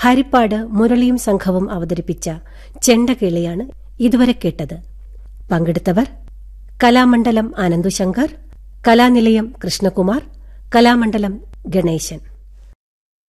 ഹരിപ്പാട് മുരളിയും സംഘവും അവതരിപ്പിച്ച ചെണ്ടക്കിളിയാണ് ഇതുവരെ കേട്ടത്. പങ്കെടുത്തവർ കലാമണ്ഡലം ആനന്ദുശങ്കർ, കലാനിലയം കൃഷ്ണകുമാർ, കലാമണ്ഡലം ഗണേശൻ.